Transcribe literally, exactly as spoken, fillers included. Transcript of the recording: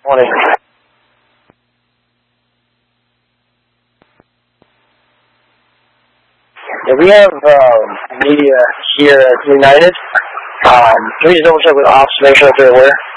Morning. Yeah, we have um, media here at United. Um, can we just double check with ops to make sure that they're aware?